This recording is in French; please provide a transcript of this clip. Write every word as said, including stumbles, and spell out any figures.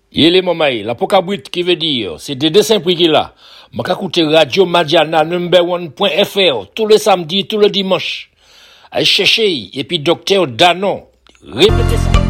Il est mamaï, la pokabrit qui veut dire, c'est des dessins prix qu'il a. M'a écouter Radio Madiana number one point F R tous les samedis, tous les dimanches. Allez chercher, et puis docteur Danon. Répétez ça.